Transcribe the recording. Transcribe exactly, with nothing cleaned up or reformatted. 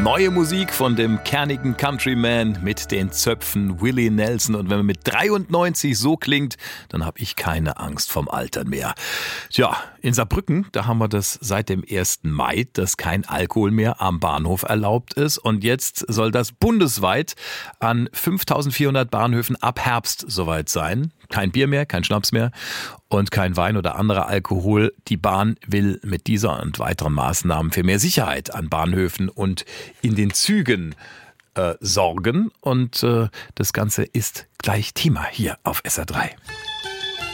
Neue Musik von dem kernigen Countryman mit den Zöpfen Willie Nelson. Und wenn man mit dreiundneunzig so klingt, dann habe ich keine Angst vom Altern mehr. Tja, in Saarbrücken, da haben wir das seit dem ersten Mai, dass kein Alkohol mehr am Bahnhof erlaubt ist. Und jetzt soll das bundesweit an fünftausendvierhundert Bahnhöfen ab Herbst soweit sein. Kein Bier mehr, kein Schnaps mehr und kein Wein oder anderer Alkohol. Die Bahn will mit dieser und weiteren Maßnahmen für mehr Sicherheit an Bahnhöfen und in den Zügen äh, sorgen. Und äh, das Ganze ist gleich Thema hier auf S R drei.